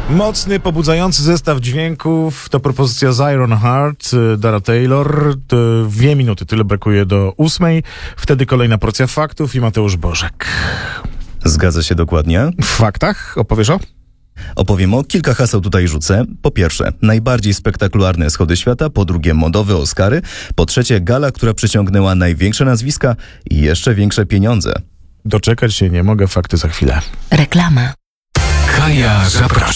Mocny, pobudzający zestaw dźwięków to propozycja z Iron Heart, Dara Taylor. 2 minuty, tyle brakuje do 8. Wtedy kolejna porcja faktów i Mateusz Bożek. Zgadza się dokładnie. W faktach opowiesz o? Opowiem o kilka haseł tutaj rzucę. Po pierwsze, najbardziej spektakularne schody świata. Po drugie, modowe Oscary. Po trzecie, gala, która przyciągnęła największe nazwiska i jeszcze większe pieniądze. Doczekać się nie mogę, fakty za chwilę. Reklama. Kaja zaprasza.